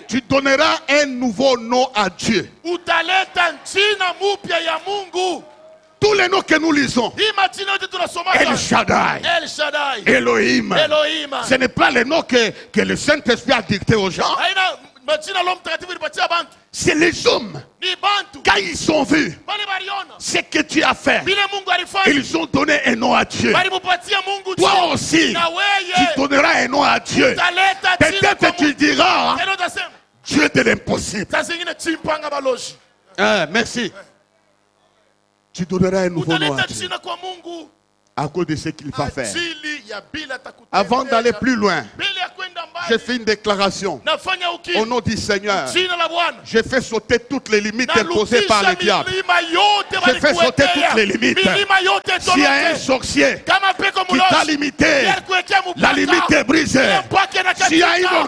tu donneras un nouveau nom à Dieu. utaleta jina mupya ya Mungu. Tous les noms que nous lisons, Hii majina yote tunasoma El Shaddai, El Shaddai, Elohim, Elohim. ce n'est pas les noms que le Saint-Esprit a dicté aux gens. Haina majina Roho Mtakatifu ilipatia bantu. C'est les hommes, Ni bantu. quand ils ont vu Bali baliona. ce que tu as fait, Vile Mungu alifanya. ils ont donné un nom à Dieu. Bali mupatia Mungu Toi jina. aussi, Na tu weye. donneras un nom à Dieu. Utaleta jina kwa Peut-être tu Mungu. diras, Tena utasema. Dieu de l'impossible. Saa zingine chimpanga baloji. Merci. Tu donneras un nouveau nom à Utaleta Dieu jina kwa Mungu. à cause de ce qu'il va faire. Ajili ya bila atakutendea. Avant d'aller plus loin, Mbele ya kwenda mbali. j'ai fait une déclaration Nafanya au ukimya. nom du Seigneur. Jina la Bwana. J'ai fait sauter toutes les limites imposées par le diable. J'ai fait sauter toutes les limites. S'il y a un sorcier qui t'a limité, la limite est brisée. S'il y a une